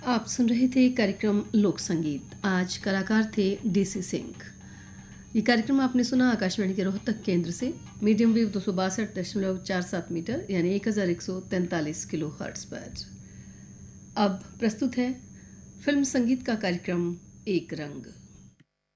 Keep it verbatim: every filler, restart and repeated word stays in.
आप सुन रहे थे कार्यक्रम लोक संगीत। आज कलाकार थे डीसी सिंह। ये कार्यक्रम आपने सुना आकाशवाणी के रोहतक केंद्र से मीडियम वेव दो सौ बासठ दशमलव चार सात मीटर यानी एक हज़ार एक सौ तैंतालीस किलो हर्ट्ज पर। अब प्रस्तुत है फिल्म संगीत का कार्यक्रम एक रंग।